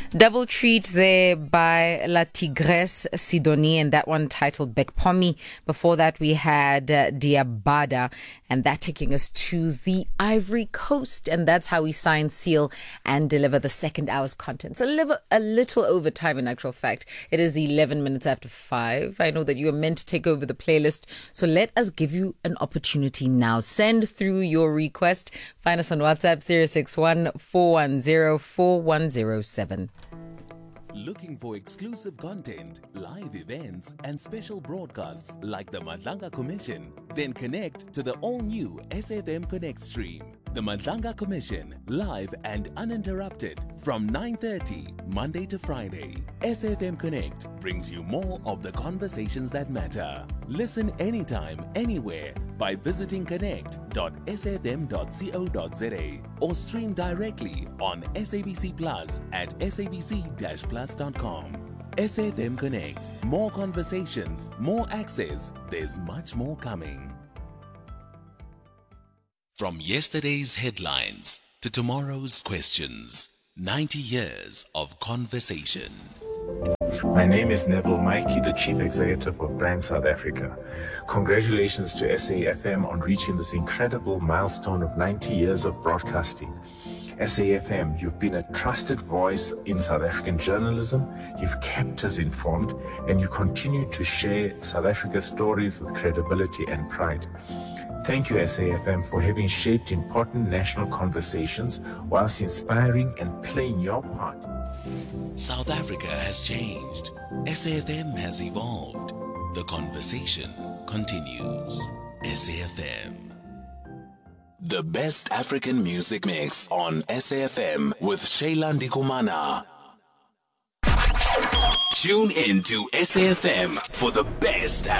Double treat there by La Tigresse Sidonie, and that one titled Bekpomi. Before that, we had Diabada, and that taking us to the Ivory Coast. And that's how we sign, seal, and deliver the second hour's contents. A little over time, in actual fact. It is 11 minutes after 5. I know that you are meant to take over the playlist, so let us give you an opportunity now. Send through your request. Find us on WhatsApp, 061 410 4107. Looking for exclusive content, live events, and special broadcasts like the Madlanga Commission? Then connect to the all-new SFM Connect stream. The Madlanga Commission, live and uninterrupted from 9:30 Monday to Friday. SFM Connect brings you more of the conversations that matter. Listen anytime, anywhere by visiting connect.sfm.co.za or stream directly on SABC Plus at sabc-plus.com. SFM Connect. More conversations, more access. There's much more coming. From yesterday's headlines to tomorrow's questions, 90 years of conversation. My name is Neville Mikey, the Chief Executive of Brand South Africa. Congratulations to SAFM on reaching this incredible milestone of 90 years of broadcasting. SAFM, you've been a trusted voice in South African journalism, you've kept us informed, and you continue to share South Africa's stories with credibility and pride. Thank you, SAFM, for having shaped important national conversations whilst inspiring and playing your part. South Africa has changed. SAFM has evolved. The conversation continues. SAFM. The best African music mix on SAFM with Shayla Ndikumana. Tune in to SAFM for the best